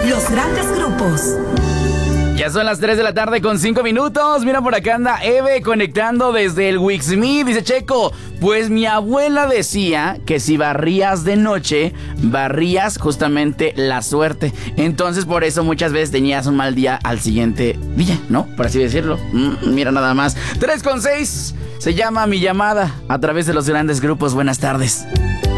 Los grandes grupos. Ya son las 3 de la tarde con 5 minutos. Mira, por acá anda Eve conectando desde el Wixme. Dice Checo, pues mi abuela decía que si barrías de noche, barrías justamente la suerte. Entonces por eso muchas veces tenías un mal día al siguiente día, ¿no? Por así decirlo. Mira nada más. 3 con 6. Se llama Mi Llamada a través de los grandes grupos. Buenas tardes.